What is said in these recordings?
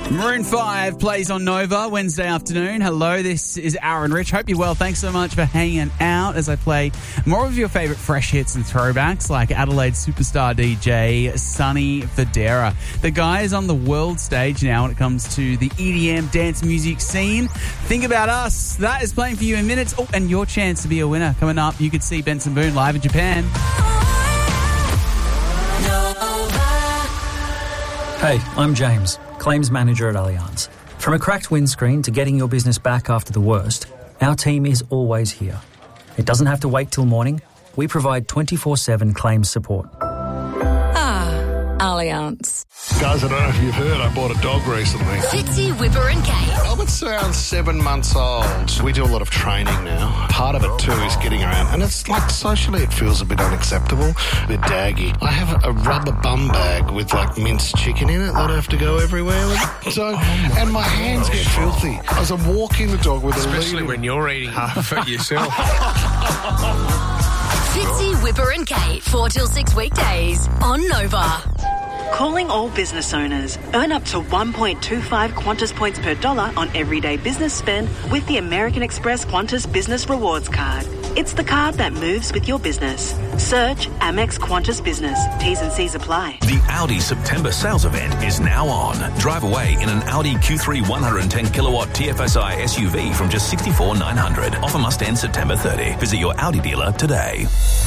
Maroon 5 plays on Nova Wednesday afternoon. Hello, this is Aaron Rich. Hope you're well. Thanks so much for hanging out as I play more of your favourite fresh hits and throwbacks like Adelaide superstar DJ Sonny Fodera. The guy is on the world stage now when it comes to the EDM dance music scene. Think About Us. That is playing for you in minutes. Oh, and your chance to be a winner. Coming up, you could see Benson Boone live in Japan. Hey, I'm James, Claims Manager at Allianz. From a cracked windscreen to getting your business back after the worst, our team is always here. It doesn't have to wait till morning. We provide 24/7 claims support. Allianz. Guys, I don't know if you've heard, I bought a dog recently. Fitzy, Whipper and Kate. Albert's around 7 months old. We do a lot of training now. Part of it too is getting around, and it's like socially it feels a bit unacceptable, a bit daggy. I have a rubber bum bag with like minced chicken in it that I have to go everywhere with. So, and my hands get filthy as I'm walking the dog with a lead. Especially when you're eating half of it yourself. Fitzy, Whipper and Kate, 4 till 6 weekdays on Nova. Calling all business owners. Earn up to 1.25 Qantas points per dollar on everyday business spend with the American Express Qantas Business Rewards Card. It's the card that moves with your business. Search Amex Qantas Business. T's and C's apply. The Audi September sales event is now on. Drive away in an Audi Q3 110 kilowatt TFSI SUV from just $64,900. Offer must end September 30. Visit your Audi dealer today.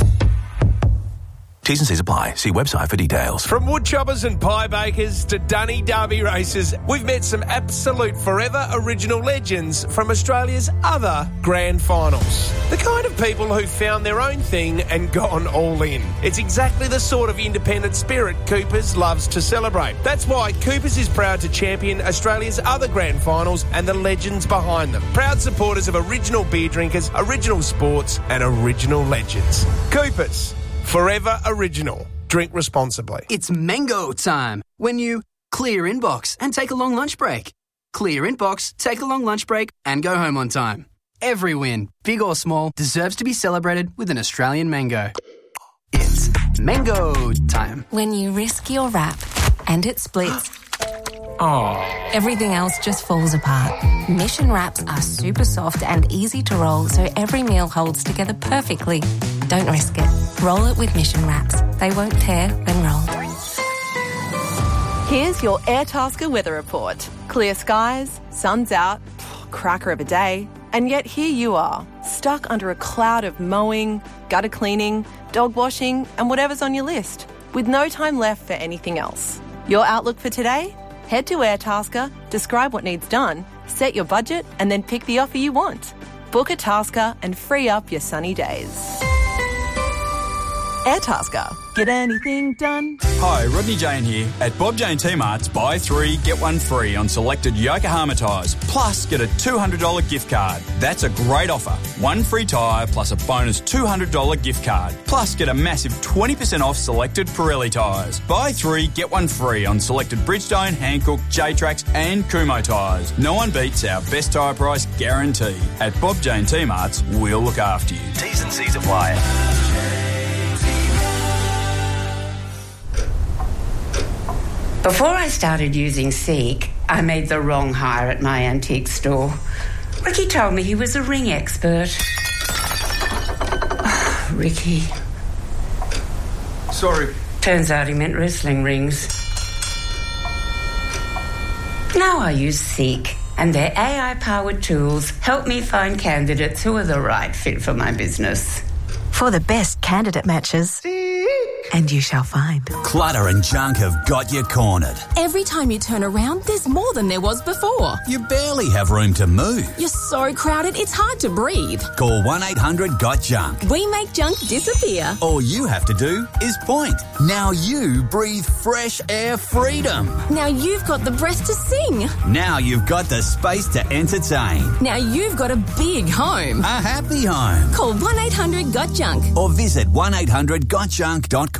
T's and C's apply. See website for details. From woodchoppers and pie bakers to Dunny Derby racers, we've met some absolute forever original legends from Australia's other grand finals. The kind of people who found their own thing and gone all in. It's exactly the sort of independent spirit Coopers loves to celebrate. That's why Coopers is proud to champion Australia's other grand finals and the legends behind them. Proud supporters of original beer drinkers, original sports and original legends. Coopers. Forever original. Drink responsibly. It's mango time when you clear inbox and take a long lunch break. Clear inbox, take a long lunch break and go home on time. Every win, big or small, deserves to be celebrated with an Australian mango. It's mango time. When you risk your wrap and it splits, everything else just falls apart. Mission wraps are super soft and easy to roll so every meal holds together perfectly. Don't risk it. Roll it with Mission wraps. They won't tear when rolled. Here's your Airtasker weather report. Clear skies, sun's out, cracker of a day, and yet here you are, stuck under a cloud of mowing, gutter cleaning, dog washing, and whatever's on your list, with no time left for anything else. Your outlook for today? Head to Airtasker, describe what needs done, set your budget, and then pick the offer you want. Book a Tasker and free up your sunny days. Airtasker. Get anything done? Hi, Rodney Jane here. At Bob Jane T-Mart's, buy 3, get 1 free on selected Yokohama tyres, plus get a $200 gift card. That's a great offer. 1 free tyre plus a bonus $200 gift card. Plus get a massive 20% off selected Pirelli tyres. Buy 3, get 1 free on selected Bridgestone, Hankook, J-Trax and Kumho tyres. No one beats our best tyre price guarantee. At Bob Jane T-Mart's, we'll look after you. T's and C's apply. Before I started using Seek, I made the wrong hire at my antique store. Ricky told me he was a ring expert. Ricky. Sorry. Turns out he meant wrestling rings. Now I use Seek, and their AI-powered tools help me find candidates who are the right fit for my business. For the best candidate matches. And you shall find. Clutter and junk have got you cornered. Every time you turn around, there's more than there was before. You barely have room to move. You're so crowded, it's hard to breathe. Call 1-800-GOT-JUNK. We make junk disappear. All you have to do is point. Now you breathe fresh air freedom. Now you've got the breath to sing. Now you've got the space to entertain. Now you've got a big home. A happy home. Call 1-800-GOT-JUNK. Or visit 1-800-GOT-JUNK.com.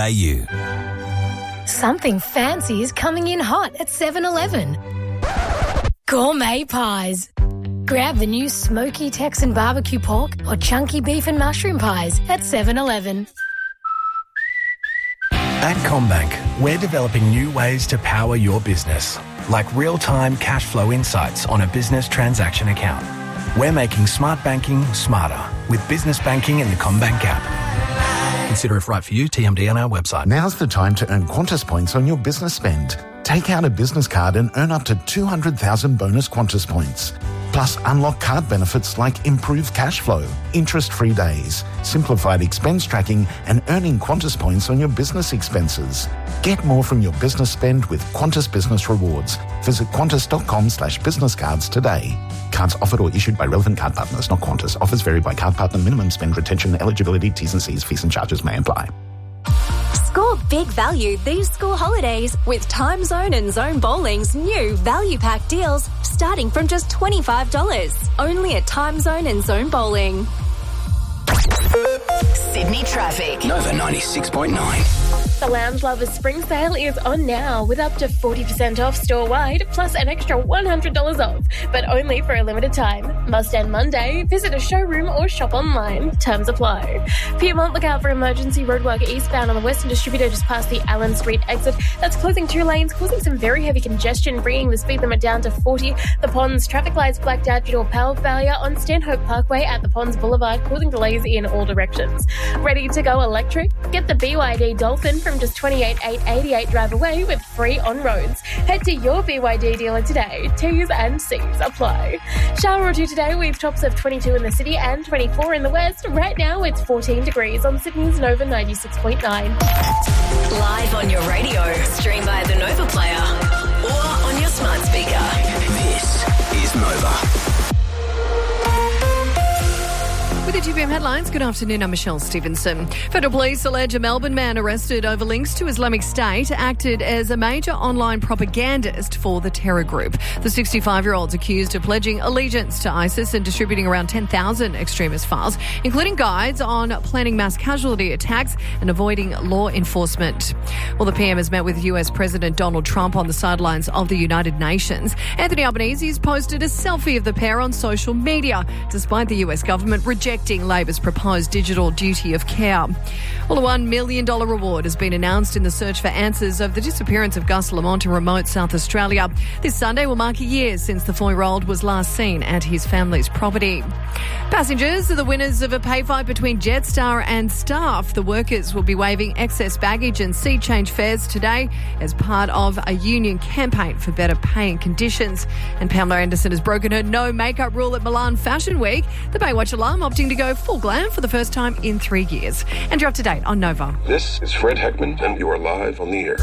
Something fancy is coming in hot at 7-Eleven. Gourmet pies. Grab the new smoky Texan barbecue pork or chunky beef and mushroom pies at 7-Eleven. At CommBank, we're developing new ways to power your business. like real-time cash flow insights on a business transaction account. We're making smart banking smarter with business banking in the CommBank app. Consider if right for you. TMD on our website. Now's the time to earn Qantas points on your business spend. Take out a business card and earn up to 200,000 bonus Qantas points. Plus, unlock card benefits like improved cash flow, interest-free days, simplified expense tracking, and earning Qantas points on your business expenses. Get more from your business spend with Qantas Business Rewards. Visit qantas.com/business cards today. Cards offered or issued by relevant card partners, not Qantas. Offers vary by card partner. Minimum spend, retention, eligibility, T's and C's, fees and charges may apply. Score big value these school holidays with Time Zone and Zone Bowling's new value pack deals starting from just $25. Only at Time Zone and Zone Bowling. Sydney traffic. Nova 96.9. The Lounge Lovers Spring Sale is on now with up to 40% off store-wide, plus an extra $100 off, but only for a limited time. Must end Monday. Visit a showroom or shop online. Terms apply. Piedmont, look out for emergency roadwork eastbound on the Western Distributor just past the Allen Street exit. That's closing 2 lanes, causing some very heavy congestion, bringing the speed limit down to 40. The Ponds traffic lights blacked out due to a power failure on Stanhope Parkway at the Ponds Boulevard, causing delays in all directions. Ready to go electric? Get the BYD Dolphin from just $28,888 drive away with free on-roads. Head to your BYD dealer today. T's and C's apply. Shower or two today with tops of 22 in the city and 24 in the west. Right now it's 14 degrees on Sydney's Nova 96.9. Live on your radio, stream by the Nova player or on your smart speaker. This is Nova. With the 2 PM headlines, good afternoon, I'm Michelle Stevenson. Federal police allege a Melbourne man arrested over links to Islamic State acted as a major online propagandist for the terror group. The 65-year-old's accused of pledging allegiance to ISIS and distributing around 10,000 extremist files, including guides on planning mass casualty attacks and avoiding law enforcement. Well, the PM has met with US President Donald Trump on the sidelines of the United Nations. Anthony Albanese has posted a selfie of the pair on social media, despite the US government rejecting Labor's proposed digital duty of care. Well, a $1 million reward has been announced in the search for answers of the disappearance of Gus Lamont in remote South Australia. This Sunday will mark a year since the 4-year-old was last seen at his family's property. Passengers are the winners of a pay fight between Jetstar and staff. The workers will be waiving excess baggage and sea change fares today as part of a union campaign for better pay and conditions. And Pamela Anderson has broken her no makeup rule at Milan Fashion Week. The Baywatch alum opting to go full glam for the first time in 3 years. And you're up to date on Nova. This is Fred Heckman, and you are live on the air.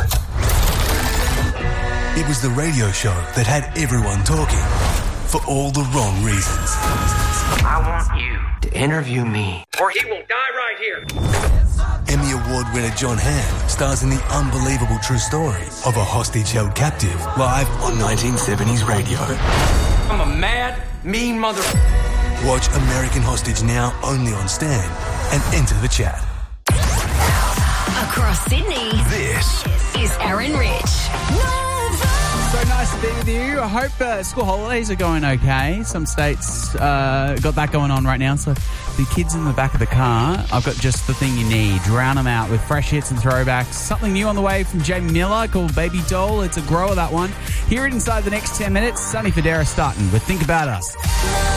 It was the radio show that had everyone talking for all the wrong reasons. I want you to interview me, or he will die right here. Emmy Award winner John Hamm stars in the unbelievable true story of a hostage held captive live on 1970s radio. I'm a mad, mean mother... Watch American Hostage now only on Stan and enter the chat. Across Sydney, this is Aaron Rich. So nice to be with you. I hope school holidays are going okay. Some states got that going on right now. So the kids in the back of the car, I've got just the thing you need. Drown them out with fresh hits and throwbacks. Something new on the way from Jamie Miller called Baby Doll. It's a grower, that one. Hear it inside the next 10 minutes. Sonny Fodera starting with Think About Us.